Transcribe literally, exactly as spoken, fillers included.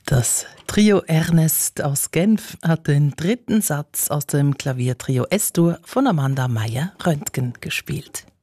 Das Trio Ernest aus Genf hat den dritten Satz aus dem Klaviertrio S-Dur von Amanda Meyer-Röntgen gespielt.